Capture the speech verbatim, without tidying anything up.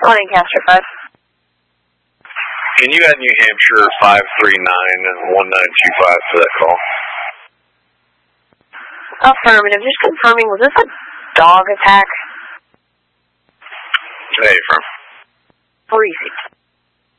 Lancaster five. Can you add New Hampshire five three nine and one nine two five for that call? Affirmative. Just confirming, was this a dog attack? Hey, from? Briefing.